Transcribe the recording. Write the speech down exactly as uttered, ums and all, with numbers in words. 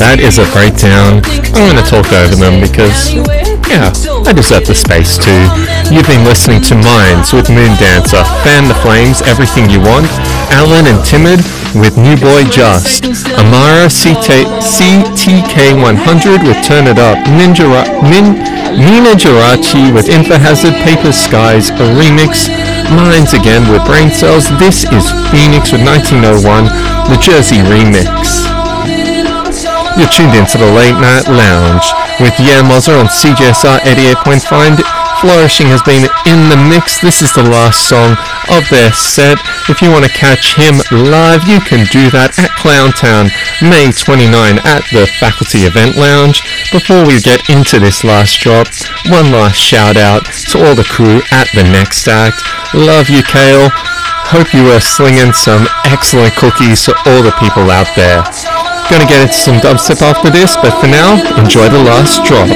that is a breakdown. I'm going to talk over them because, yeah, I deserve the space too. You've been listening to Minds with Moondancer, Fan the Flames, Everything You Want, Alan and Timid with New Boy Just, Amara C T K one hundred with Turn It Up, Ninja Min, Nina Geraci with Infahazard, Paper Skies, a remix, Minds again with Brain Cells. This is Phoenix with nineteen oh one, the Jersey remix. You're tuned into the Late Night Lounge with Yeah Mozza on C J S R eighty-eight point five. Flourishing has been in the mix. This is the last song of their set. If you want to catch him live, you can do that at Clowntown, May twenty-ninth at the Faculty Event Lounge. Before we get into this last drop, one last shout out to all the crew at the Next Act. Love you, Kale. Hope you are slinging some excellent cookies to all the people out there. Gonna get into some dubstep after this, but for now, enjoy the last drop.